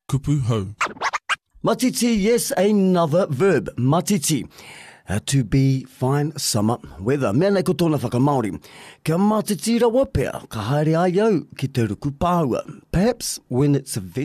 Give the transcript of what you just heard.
kupu hau. Matiti, yes, another verb. Matiti. To be fine summer weather. Mea nei ko tōna whakamaori. Kia matiti rawa pea, ka haere ai au ki te ruku pāua. Perhaps when it's a